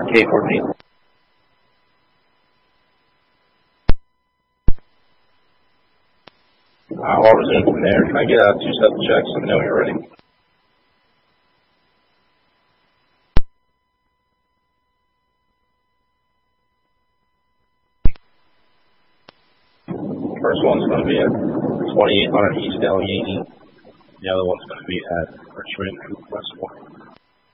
K14. I'll resume from there. Can I get 2 sets of checks? Let me know when you're ready. First one's going to be at 2800 East Allegheny. The other one's going to be at Richmond West Point.